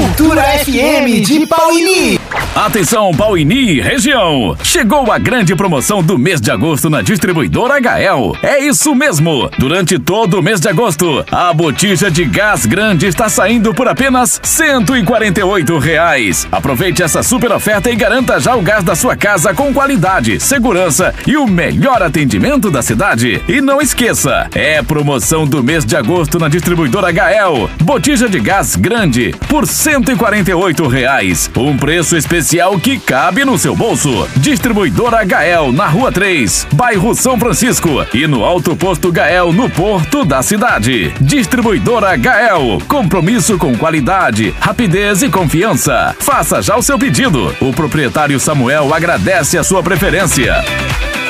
Cultura FM de Pauini. Atenção, Pauini região! Chegou a grande promoção do mês de agosto na distribuidora HL. É isso mesmo! Durante todo o mês de agosto, a botija de gás grande está saindo por apenas R$148. Aproveite essa super oferta e garanta já o gás da sua casa com qualidade, segurança e o melhor atendimento da cidade. E não esqueça, é promoção do mês de agosto na distribuidora HL. Botija de gás grande por R$148. Um preço especial que cabe no seu bolso. Distribuidora HL na Rua 3, bairro São Francisco e no Alto Posto HL no porto da cidade. Distribuidora HL, compromisso com qualidade, rapidez e confiança. Faça já o seu pedido. O proprietário Samuel agradece a sua preferência.